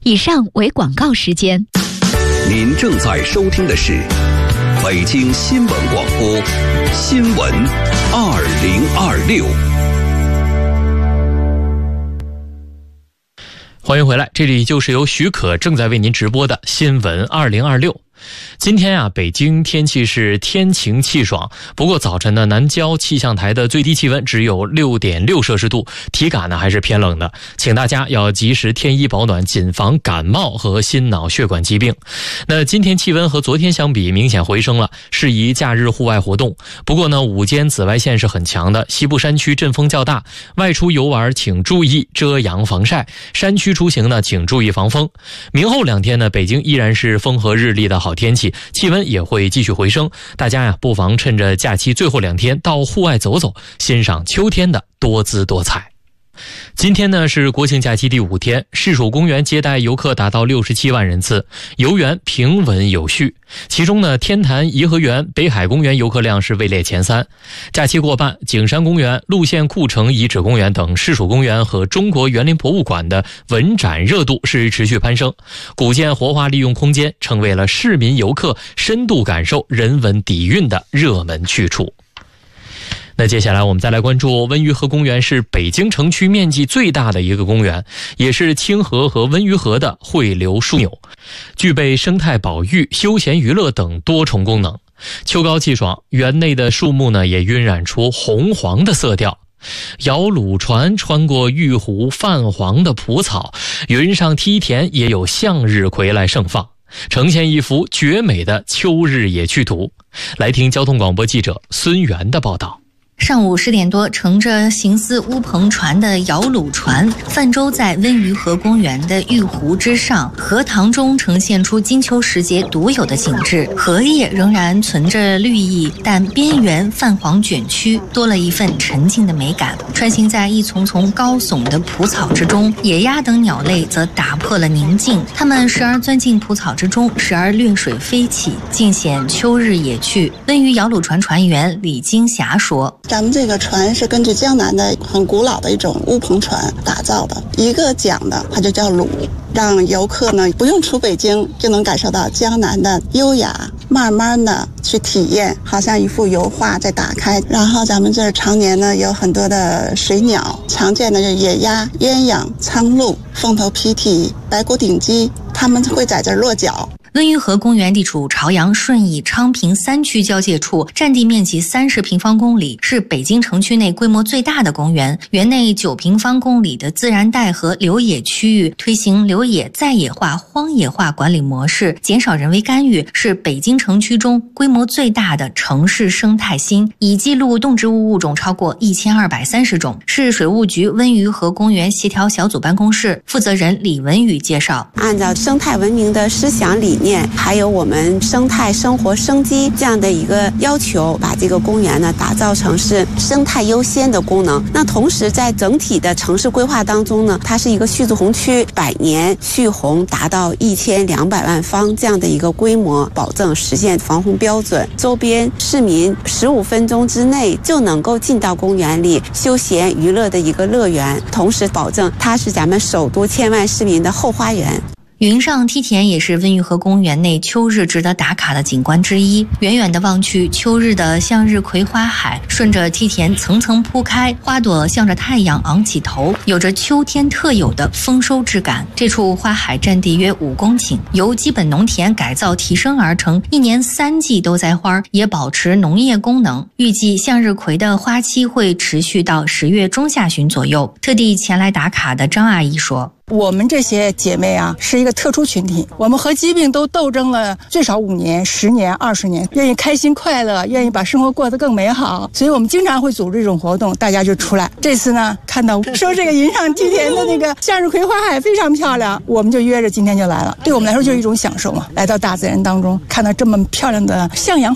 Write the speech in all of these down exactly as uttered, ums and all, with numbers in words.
以上为广告时间。 您正在收听的是北京新闻广播新闻二零二六。 欢迎回来，这里就是由许可正在为您直播的新闻二零二六。今天啊，北京天气是天晴气爽，不过早晨呢，南郊气象台的最低气温只有 六点六摄氏度，体感呢还是偏冷的，请大家要及时添衣保暖，谨防感冒和心脑血管疾病。那今天气温和昨天相比明显回升了，适宜假日户外活动。不过呢，午间紫外线是很强的，西部山区阵风较大，外出游玩请注意遮阳防晒，山区出行呢请注意防风。明后两天呢，北京依然是风和日丽的好天气，气温也会继续回升，大家呀不妨趁着假期最后两天到户外走走，欣赏秋天的多姿多彩。今天呢是国庆假期第五天，市属公园接待游客达到六十七万人次，游园平稳有序。其中呢，天坛颐和园、北海公园游客量是位列前三。假期过半，景山公园、陆县库城遗址公园等市属公园和中国园林博物馆的文展热度是持续攀升，古建活化利用空间成为了市民游客深度感受人文底蕴的热门去处。那接下来我们再来关注温榆河公园，是北京城区面积最大的一个公园，也是清河和温榆河的汇流枢纽，具备生态保育、休闲娱乐等多重功能。秋高气爽，园内的树木呢也晕染出红黄的色调。摇橹船穿过玉湖泛黄的蒲草，云上梯田也有向日葵来盛放，呈现一幅绝美的秋日野趣图。来听交通广播记者孙源的报道。 上午十点多，乘着形似乌篷船的摇橹船泛舟在温榆河公园的玉湖之上，荷塘中呈现出金秋时节独有的景致。荷叶仍然存着绿意，但边缘泛黄卷曲，多了一份沉静的美感。穿行在一丛丛高耸的蒲草之中，野鸭等鸟类则打破了宁静，它们时而钻进蒲草之中，时而掠水飞起，尽显秋日野趣。温榆摇橹船船员李金霞说： 咱们这个船是根据江南的很古老的一种乌篷船打造的，一个桨的它就叫橹，让游客呢不用出北京就能感受到江南的优雅，慢慢的去体验，好像一幅油画在打开。然后咱们这儿常年呢有很多的水鸟，常见的是野鸭、鸳鸯、苍鹭、凤头皮蹄、白骨顶鸡，它们会在这儿落脚。 温榆河公园地处朝阳、顺义、昌平三区交界处，占地面积三十平方公里，是北京城区内规模最大的公园。园内九平方公里的自然带和留野区域，推行留野在野化、荒野化管理模式，减少人为干预，是北京城区中规模最大的城市生态新，已记录动植物物种超过一千二百三十种。市水务局温榆河公园协调小组办公室负责人李文宇介绍， 按照生态文明的思想理念，还有我们生态生活生机这样的一个要求，把这个公园呢打造成是生态优先的功能。那同时在整体的城市规划当中呢，它是一个蓄洪区，百年蓄洪达到一千两百万方这样的一个规模，保证实现防洪标准，周边市民十五分钟之内就能够进到公园里休闲娱乐的一个乐园，同时保证它是咱们首都千万市民的后花园。 云上梯田也是温榆河公园内秋日值得打卡的景观之一。远远的望去，秋日的向日葵花海顺着梯田层层铺开，花朵向着太阳昂起头，有着秋天特有的丰收之感。这处花海占地约五公顷，由基本农田改造提升而成，一年三季都栽花，也保持农业功能。预计向日葵的花期会持续到十月中下旬左右。特地前来打卡的张阿姨说， 我们这些姐妹啊，是一个特殊群体，我们和疾病都斗争了最少五年、十年、二十年，愿意开心快乐，愿意把生活过得更美好，所以我们经常会组织这种活动，大家就出来。这次呢，看到说这个云上梯田的那个向日葵花海非常漂亮，我们就约着今天就来了。对我们来说就是一种享受嘛，来到大自然当中，看到这么漂亮的向阳花。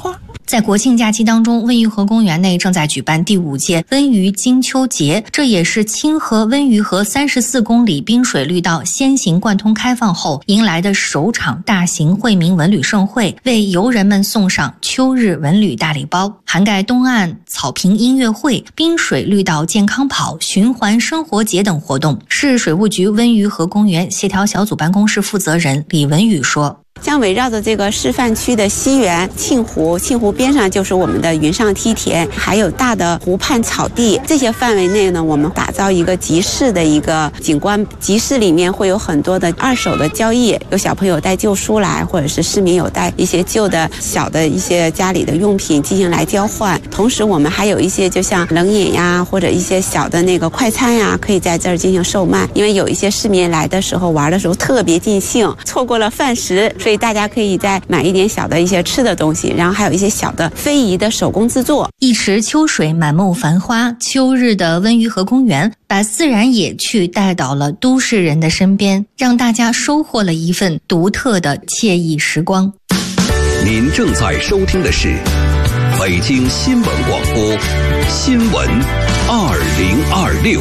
在国庆假期当中，温榆河公园内正在举办第五届温榆金秋节，这也是清河温榆河三十四公里滨水绿道先行贯通开放后迎来的首场大型惠民文旅盛会，为游人们送上秋日文旅大礼包，涵盖东岸草坪音乐会、滨水绿道健康跑、循环生活节等活动。市水务局温榆河公园协调小组办公室负责人李文宇说， 将围绕着这个示范区的西园、庆湖，庆湖边上就是我们的云上梯田，还有大的湖畔草地，这些范围内呢，我们打造一个集市的一个景观。集市里面会有很多的二手的交易，有小朋友带旧书来，或者是市民有带一些旧的小的一些家里的用品进行来交换。同时我们还有一些就像冷饮呀，或者一些小的那个快餐呀，可以在这儿进行售卖。因为有一些市民来的时候玩的时候特别尽兴，错过了饭食，所以大家可以再买一点小的一些吃的东西，然后还有一些小的非遗的手工制作。 一池秋水满目繁花，秋日的温榆河公园把自然野趣带到了都市人的身边，让大家收获了一份独特的惬意时光。 您正在收听的是北京新闻广播新闻二零二六。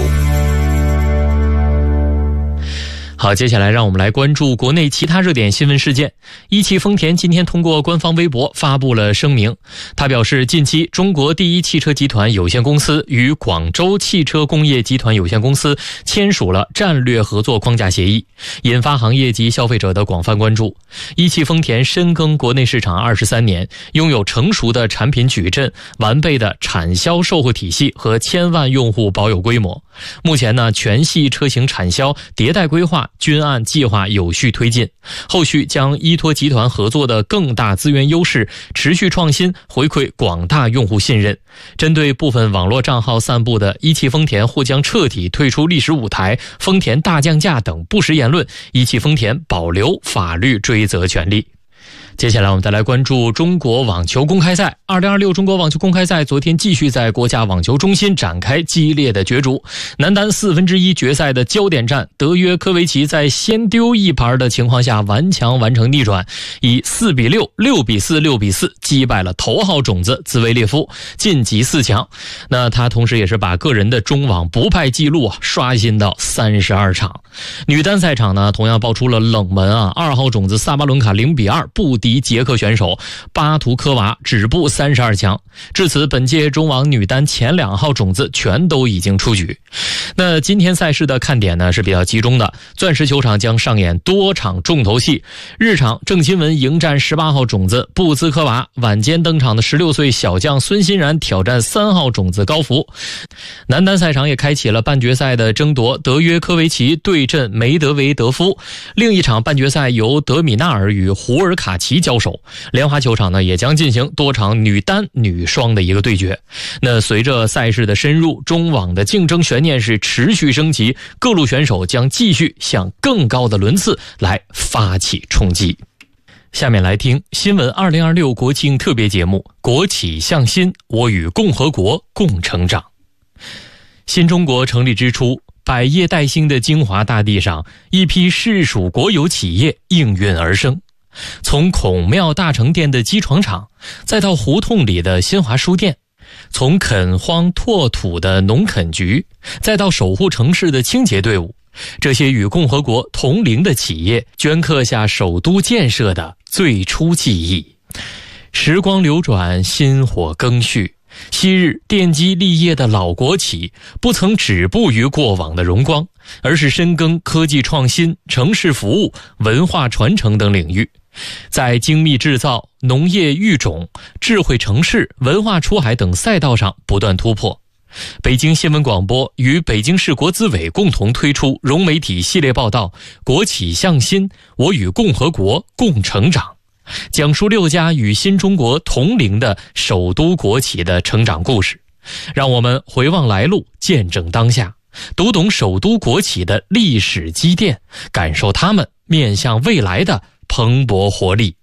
好，接下来让我们来关注国内其他热点新闻事件。一汽丰田今天通过官方微博发布了声明，他表示，近期中国第一汽车集团有限公司与广州汽车工业集团有限公司签署了战略合作框架协议，引发行业及消费者的广泛关注。一汽丰田深耕国内市场二十三年，拥有成熟的产品矩阵、完备的产销售后体系和千万用户保有规模。目前呢，全系车型产销迭代规划均按计划有序推进，后续将依托集团合作的更大资源优势，持续创新，回馈广大用户信任。针对部分网络账号散布的一汽丰田或将彻底退出历史舞台、丰田大降价等不实言论，一汽丰田保留法律追责权利。接下来我们再来关注中国网球公开赛。二零二六中国网球公开赛昨天继续在国家网球中心展开激烈的角逐。男单四分之一决赛的焦点战，德约科维奇在先丢一盘的情况下顽强完成逆转，以四比六、六比四、六比四击败了头号种子兹维列夫，晋级四强。那他同时也是把个人的中网不败记录啊刷新到三十二场。女单赛场呢，同样爆出了冷门啊，二号种子萨巴伦卡零比二不敌捷克选手巴图科娃，止步三十二强。至此，本届中网女单前两号种子全都已经出局。那今天赛事的看点呢是比较集中的，钻石球场将上演多场重头戏。日场郑钦文迎战十八号种子布兹科娃，晚间登场的十六岁小将孙欣然挑战三号种子高福。男单赛场也开启了半决赛的争夺，德约科维奇对阵梅德韦德夫。另一场半决赛由德米纳尔与胡尔卡奇交手。莲花球场呢也将进行多场女单女双的一个对决。那随着赛事的深入，中网的竞争悬念是持续升级，各路选手将继续向更高的轮次来发起冲击。下面来听新闻二零二六国庆特别节目《国企向新，我与共和国共成长》。新中国成立之初，百业待兴的精华大地上，一批市属国有企业应运而生。从孔庙大成殿的机床厂，再到胡同里的新华书店，从垦荒拓土的农垦局，再到守护城市的清洁队伍，这些与共和国同龄的企业镌刻下首都建设的最初记忆。时光流转，薪火更续，昔日奠基立业的老国企不曾止步于过往的荣光，而是深耕科技创新、城市服务、文化传承等领域，在精密制造、农业育种、智慧城市、文化出海等赛道上不断突破。北京新闻广播与北京市国资委共同推出融媒体系列报道《国企向新，我与共和国共成长》，讲述六家与新中国同龄的首都国企的成长故事。让我们回望来路，见证当下，读懂首都国企的历史积淀，感受他们面向未来的蓬勃活力。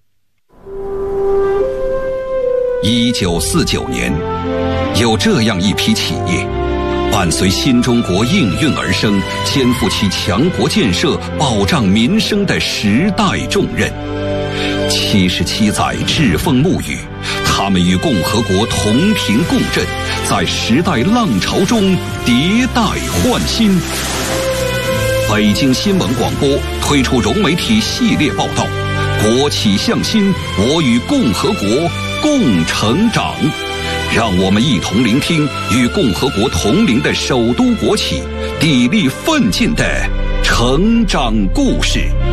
一九四九年，有这样一批企业，伴随新中国应运而生，肩负起强国建设、保障民生的时代重任。七十七载栉风沐雨，他他们与共和国同频共振，在时代浪潮中迭代换新。北京新闻广播推出融媒体系列报道《国企向新，我与共和国共成长》，让我们一同聆听与共和国同龄的首都国企砥砺奋进的成长故事。